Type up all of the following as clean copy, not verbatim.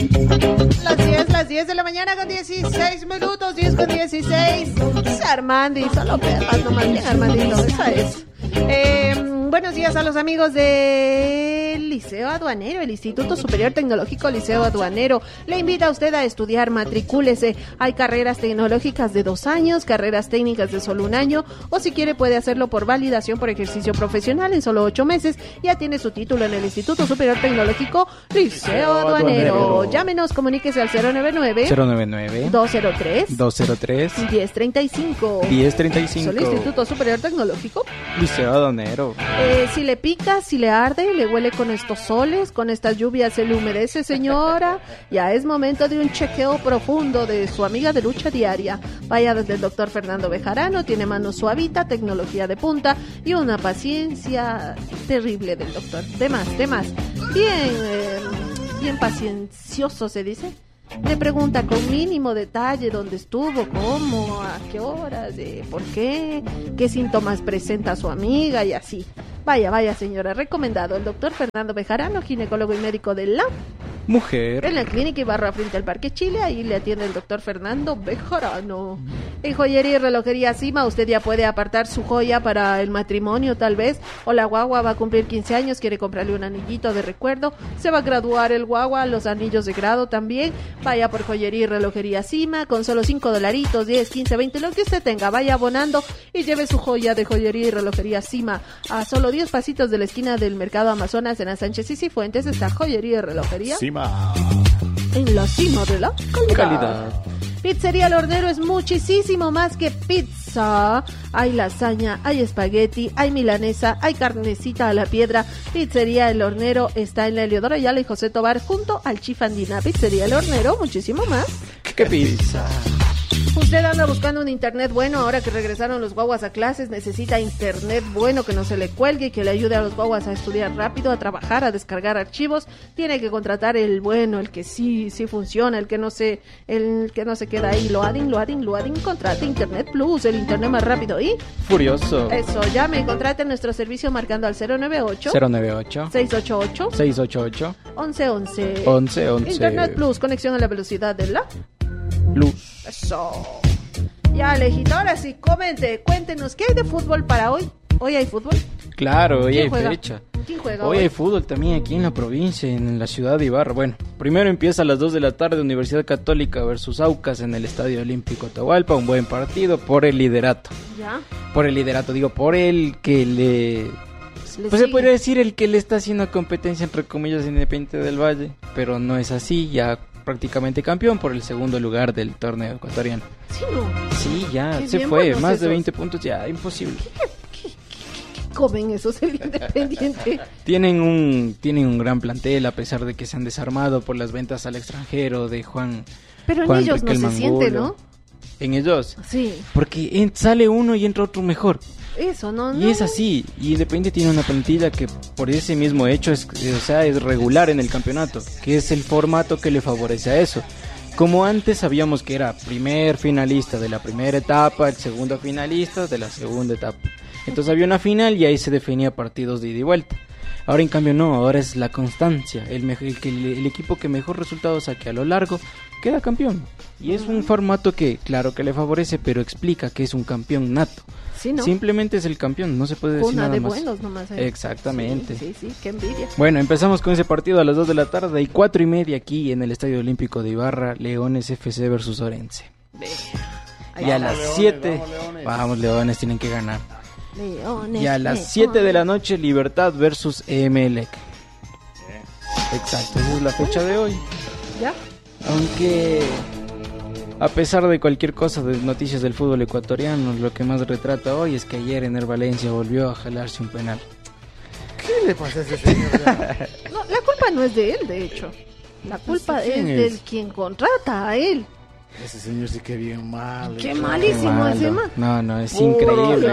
Las 10 de la mañana con 16 minutos, 10 con 16. Es Armandi, solo perras nomás, bien Armandito, esa es. Buenos días a los amigos del Liceo Aduanero, el Instituto Superior Tecnológico Liceo Aduanero. Le invita a usted a estudiar, matricúlese. Hay carreras tecnológicas de 2 años, carreras técnicas de solo 1 año, o si quiere puede hacerlo por validación por ejercicio profesional en solo 8 meses. Ya tiene su título en el Instituto Superior Tecnológico Liceo Aduanero. Llámenos, comuníquese al 099-203-1035. 1035. Solo Instituto Superior Tecnológico Liceo Aduanero. Si le pica, si le arde, le huele con estos soles, con estas lluvias, se le humedece, señora. Ya es momento de un chequeo profundo de su amiga de lucha diaria. Vaya desde el doctor Fernando Bejarano, tiene mano suavita, tecnología de punta y una paciencia terrible del doctor. De más. Bien paciencioso se dice. Le pregunta con mínimo detalle dónde estuvo, cómo, a qué horas, por qué síntomas presenta su amiga y así. Vaya señora, recomendado el doctor Fernando Bejarano, ginecólogo y médico de la mujer. En la clínica Ibarra frente al Parque Chile, ahí le atiende el doctor Fernando Bejarano. En joyería y relojería Cima, usted ya puede apartar su joya para el matrimonio tal vez, o la guagua va a cumplir 15 años, quiere comprarle un anillito de recuerdo, se va a graduar el guagua, los anillos de grado también. Vaya por joyería y relojería Cima, con solo $5, 10, 15, 20, lo que usted tenga, vaya abonando y lleve su joya de joyería y relojería Cima. A solo 10 pasitos de la esquina del Mercado Amazonas en la Sánchez y Cifuentes está joyería y relojería Cima. En la cima de la calidad. Pizzería El Hornero es muchísimo más que pizza. Hay lasaña, hay espagueti, hay milanesa, hay carnecita a la piedra. Pizzería El Hornero está en la Eleodoro Ayala y José Tobar junto al Chifandina. Pizzería El Hornero, muchísimo más que pizza. Usted anda buscando un internet bueno, ahora que regresaron los guaguas a clases, necesita internet bueno que no se le cuelgue y que le ayude a los guaguas a estudiar rápido, a trabajar, a descargar archivos. Tiene que contratar el bueno, el que sí funciona, el que no se queda ahí. Loading, contrate Internet Plus, el internet más rápido y furioso. Eso, llame y contrate nuestro servicio marcando al 098 688 1111. Internet Plus, conexión a la velocidad de la luz. Eso. Ya, Alejito, ahora sí, cuéntenos, ¿qué hay de fútbol para hoy? ¿Hoy hay fútbol? Claro, hoy hay fecha. ¿Quién juega hoy? Hay fútbol también aquí en la provincia, en la ciudad de Ibarra. Bueno, primero empieza a las 2 de la tarde Universidad Católica versus Aucas en el Estadio Olímpico Atahualpa. Un buen partido por el liderato. ¿Ya? Por el liderato, digo, por el que le... Pues se podría decir el que le está haciendo competencia, entre comillas, Independiente del Valle. Pero no es así, ya prácticamente campeón por el segundo lugar del torneo ecuatoriano. Sí, no. Sí, ya se fue, más de 20 puntos, ya, imposible. ¿Qué comen esos el Independiente? Tienen un gran plantel, a pesar de que se han desarmado por las ventas al extranjero de Juan. Pero en ellos no se siente, ¿no? ¿En ellos? Sí. Porque sale uno y entra otro mejor. Eso, no. Y es así, y Independiente tiene una plantilla que por ese mismo hecho es regular en el campeonato, que es el formato que le favorece a eso. Como antes sabíamos que era primer finalista de la primera etapa, el segundo finalista de la segunda etapa. Entonces había una final y ahí se definía partidos de ida y vuelta. Ahora en cambio no, ahora es la constancia, el equipo que mejor resultado saque a lo largo queda campeón. Y es un formato que, claro que le favorece, pero explica que es un campeón nato. Sí, ¿no? Simplemente es el campeón, no se puede decir nada más. Buenos nomás. Exactamente. Sí, qué envidia. Bueno, empezamos con ese partido a las 2 de la tarde y 4:30 aquí en el Estadio Olímpico de Ibarra, Leones FC versus Orense. Y a las 7, vamos Leones, tienen que ganar. Leones, y a las 7 de la noche, Libertad versus Emelec. Exacto, esa es la fecha de hoy. ¿Ya? Aunque... a pesar de cualquier cosa de noticias del fútbol ecuatoriano, lo que más retrata hoy es que ayer Ener Valencia volvió a jalarse un penal. ¿Qué le pasa a ese señor? No, la culpa no es de él, de hecho. La culpa es del quien contrata a él. Ese señor sí que bien mal. Qué malísimo ese man. No, es increíble.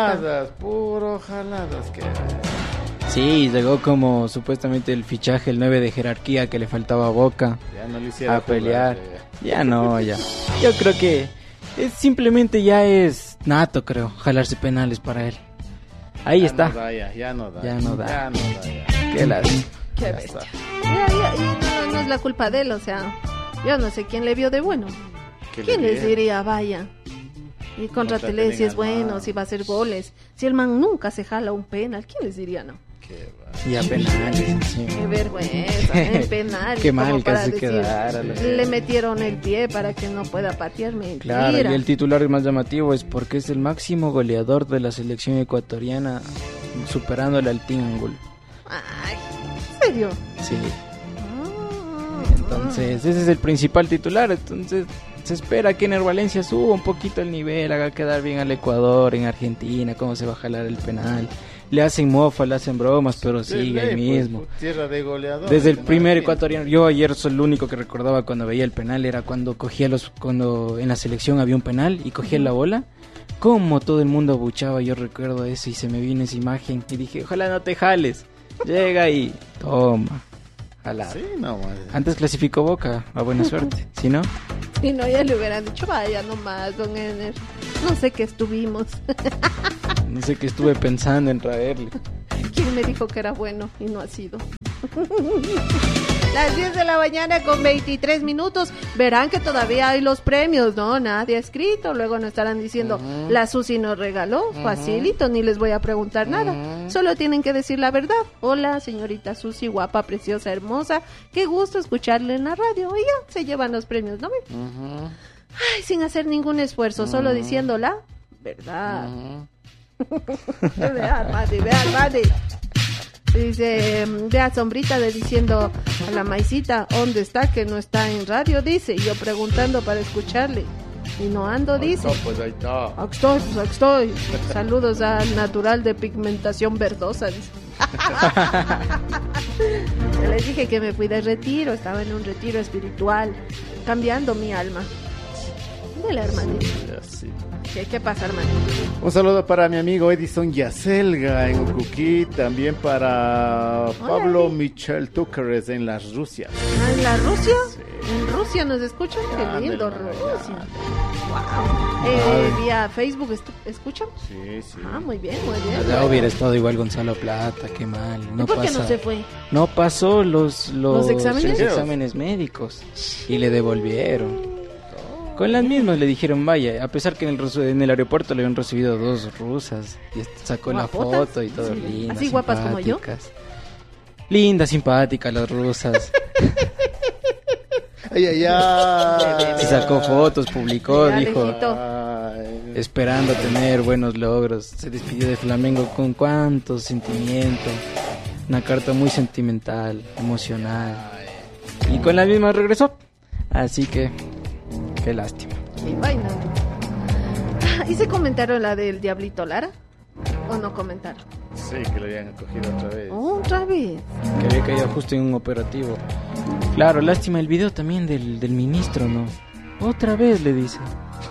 Puro jaladas que... Sí, llegó como supuestamente el fichaje, el 9 de jerarquía que le faltaba a Boca. Ya no le hicieron a pelear. Ya no. Yo creo que simplemente ya es nato, creo, jalarse penales para él. Ahí está. Ya no da. Qué lástima. Qué bestia. No no es la culpa de él, o sea, yo no sé quién le vio de bueno. ¿Quién les diría, vaya? Y contra Tele si es bueno, si va a hacer goles. Si el man nunca se jala un penal, ¿quién les diría no? Y a penales. Sí. Qué vergüenza, en penal. Qué mal como que para se decir, quedara. le metieron el pie para que no pueda patear. Mentira. Claro, y el titular más llamativo es porque es el máximo goleador de la selección ecuatoriana, superándole al Tingul. Ay, ¿en serio? Sí. Entonces, ese es el principal titular. Entonces, se espera que Ener Valencia suba un poquito el nivel, haga quedar bien al Ecuador, en Argentina, cómo se va a jalar el penal. Le hacen mofa, le hacen bromas, pero sigue ahí mismo. Tierra de goleador. Desde el primer ecuatoriano, yo ayer soy el único que recordaba cuando veía el penal, era cuando cuando en la selección había un penal y cogía la bola, como todo el mundo abuchaba, yo recuerdo eso y se me vino esa imagen y dije, ojalá no te jales, llega y toma, jalada. Sí, no, madre. Antes clasificó Boca, a buena suerte, si no, Si no, ya le hubieran dicho, vaya nomás, don Ener. No sé qué estuvimos. no sé qué estuve pensando en traerle. ¿Quién me dijo que era bueno y no ha sido? Las 10 de la mañana con 23 minutos. Verán que todavía hay los premios, ¿no? Nadie ha escrito. Luego nos estarán diciendo, la Susi nos regaló. Facilito, ni les voy a preguntar nada. Solo tienen que decir la verdad. Hola, señorita Susi, guapa, preciosa, hermosa. Qué gusto escucharle en la radio. Y ya, se llevan los premios, ¿no? Ay, sin hacer ningún esfuerzo, solo diciendo la verdad. Vean, Madi. Dice, vea Sombrita de diciendo a la maicita, ¿dónde está? Que no está en radio, dice. Y yo preguntando para escucharle. Y no ando, dice. No, pues ahí está. Aquí estoy. Saludos al natural de pigmentación verdosa, dice. Yo les dije que me fui de retiro, estaba en un retiro espiritual, cambiando mi alma. Dile, hermanito. Sí. ¿Qué pasa, hermanito? Un saludo para mi amigo Edison Yacelga en Ucuquí, también para Pablo Órale. Michel Túqueres en las Rusias. ¿Ah, en la Rusia? Sí. ¿En Rusia nos escuchan? Ya, Qué lindo, del Rusia. Magallanes. Wow. Vía Facebook escuchan. Sí, sí. Ah, muy bien, muy bien. Ya hubiera estado igual Gonzalo Plata, qué mal. No ¿Y por qué pasa. no se fue? No pasó los exámenes? exámenes médicos y le devolvieron. Con las mismas le dijeron vaya, a pesar que en el aeropuerto le habían recibido 2 rusas y sacó la ¿Guapotas? foto y todo Sí. lindas. ¿Así guapas como yo? simpáticas. Lindas, simpáticas las rusas. Ay, ay, ay. Se sacó fotos, publicó, Mira, dijo, Alejito. Ay. esperando tener buenos logros. Se despidió de Flamengo con cuánto sentimiento. Una carta muy sentimental, emocional. Y con la misma regresó. Así que, qué lástima. Qué vaina. ¿Y se comentaron la del Diablito Lara? ¿O no comentaron? Sí, que lo habían cogido otra vez. Otra vez. Que había caído justo en un operativo. Claro, lástima el video también del ministro, ¿no? Otra vez le dice.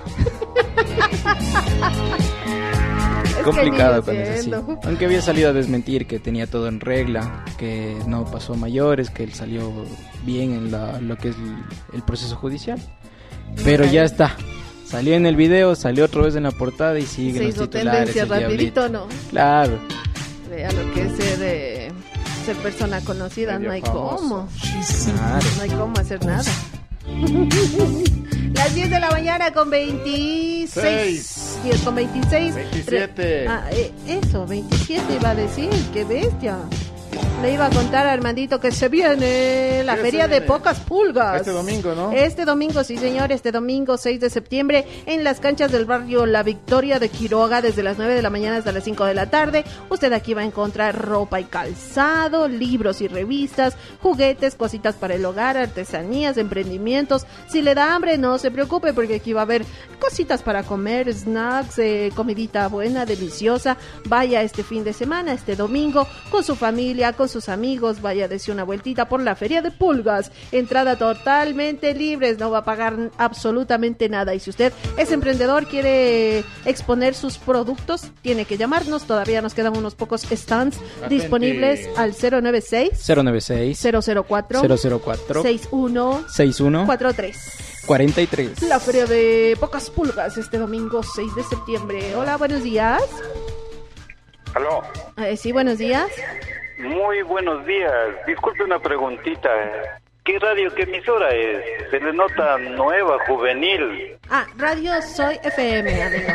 Es Complicado que cuando ni es así. entiendo. Aunque había salido a desmentir que tenía todo en regla, que no pasó a mayores, que él salió bien en lo que es el proceso judicial. Pero ya está. Salió en el video, salió otra vez en la portada y sigue Se en los hizo titulares. tendencia el rapidito, diablito. ¿no? Claro. Vea lo que es ser persona conocida, Medio no hay famoso. cómo. Claro. No hay cómo hacer nada. Las 10 de la mañana con 26. 10 con 26. 27. Eso, 27 iba a decir. Qué bestia. Le iba a contar a Armandito que se viene la ¿Qué feria se de viene? pocas pulgas. Este domingo, ¿no? Este domingo, sí señor, este domingo 6 de septiembre en las canchas del barrio La Victoria de Quiroga desde las 9 de la mañana hasta las 5 de la tarde. Usted aquí va a encontrar ropa y calzado, libros y revistas, juguetes, cositas para el hogar, artesanías, emprendimientos. Si le da hambre, no se preocupe porque aquí va a haber cositas para comer, snacks, comidita buena, deliciosa. Vaya este fin de semana, este domingo, con su familia, con sus amigos, vaya desde una vueltita por la feria de pulgas. Entrada totalmente libre, no va a pagar absolutamente nada. Y si usted es emprendedor, quiere exponer sus productos, tiene que llamarnos. Todavía nos quedan unos pocos stands disponibles al 096 096 004 004 61 61 43. 43. La feria de pocas pulgas este domingo 6 de septiembre. Hola, buenos días. Aló, Sí, buenos días. muy buenos días. Disculpe una preguntita. ¿Qué radio, qué emisora es? Se le nota nueva, juvenil. Radio Soy FM, amigo.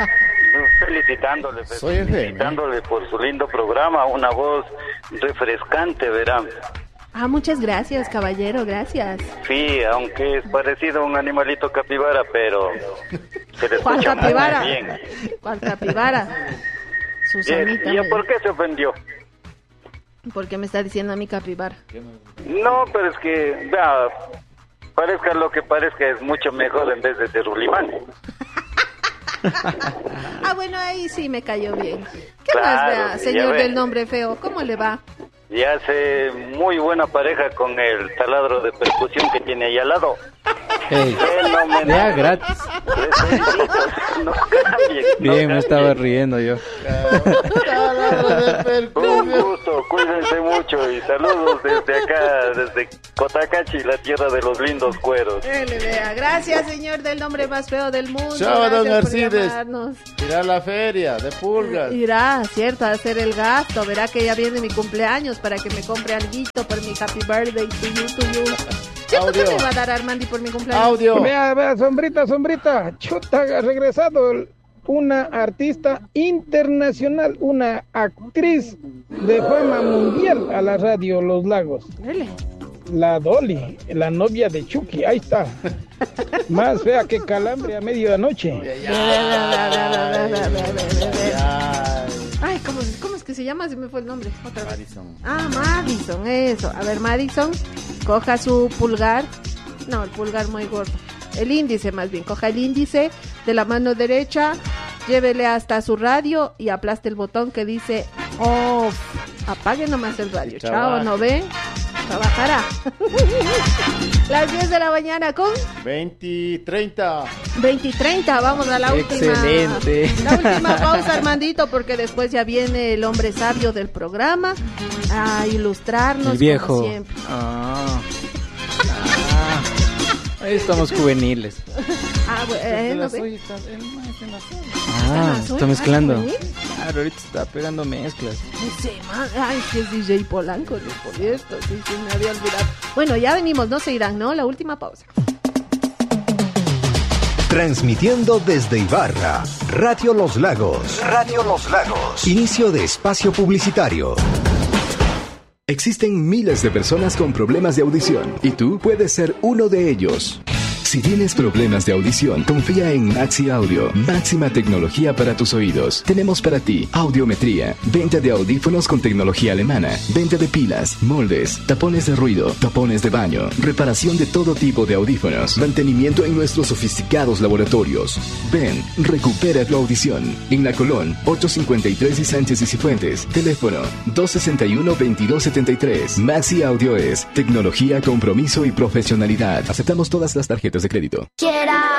Felicitándole por su lindo programa, una voz refrescante, verán. Muchas gracias, caballero, gracias. Sí, aunque es parecido a un animalito capibara, pero se le ¿Cuál escucha capibara? muy bien. ¿Cuál capibara? Susanita. ¿Y por qué se ofendió? ¿Por qué me está diciendo a mi capibara? No, pero es que, vea, parezca lo que parezca, es mucho mejor en vez de Terulimán. Bueno, ahí sí me cayó bien. ¿Qué Claro, más, vea, ya señor ve. del nombre feo? ¿Cómo le va? Y hace muy buena pareja con el taladro de percusión que tiene ahí al lado. Ey, Fenomenal. vea gratis. Les felicito. No cambien. Bien, me estaba riendo yo. Un gusto, cuídense mucho y saludos desde acá, desde Cotacachi, la tierra de los lindos cueros. Vea. Gracias, señor del nombre más feo del mundo. Chao, don Gracias por Arcides. llamarnos. Ir a la feria de pulgas. Irá, cierto, a hacer el gasto. Verá que ya viene mi cumpleaños para que me compre alguito por mi happy birthday to you. ¿Cierto que Audio. me va a dar Armandi por mi cumpleaños? Audio. Vea, sombrita. Chuta, ha regresado una artista internacional, una actriz de fama mundial a la radio Los Lagos. Dele. La Dolly, la novia de Chucky, ahí está. Más fea que calambre a medianoche. Ay, ¿cómo es que se llama? Se me fue el nombre. Otra vez. Madison. Madison, eso. A ver, Madison, coja su pulgar. No, el pulgar muy gordo. El índice, más bien. Coja el índice de la mano derecha, llévele hasta su radio y aplaste el botón que dice off. Apague nomás el radio. Chao, ¿no ven? Trabajará. Las 10 de la mañana con 20:30. 20:30. Vamos a la Excelente. última. La última pausa, Armandito, porque después ya viene el hombre sabio del programa a ilustrarnos. El viejo. Como siempre. Ahí estamos juveniles. Bueno, Está mezclando. ¿juvenil? Claro, ahorita está pegando mezclas. Ay, que es DJ Polanco, no por esto, sí, me había olvidado. Bueno, ya venimos, no se irán, ¿no? La última pausa. Transmitiendo desde Ibarra, Radio Los Lagos. Radio Los Lagos. Inicio de espacio publicitario. Existen miles de personas con problemas de audición y tú puedes ser uno de ellos. Si tienes problemas de audición, confía en Maxi Audio. Máxima tecnología para tus oídos. Tenemos para ti audiometría, venta de audífonos con tecnología alemana, venta de pilas, moldes, tapones de ruido, tapones de baño, reparación de todo tipo de audífonos, mantenimiento en nuestros sofisticados laboratorios. Ven, recupera tu audición. En La Colón, 853 y Sánchez y Cifuentes. Teléfono 261-2273. Maxi Audio es tecnología, compromiso y profesionalidad. Aceptamos todas las tarjetas de crédito. Quiera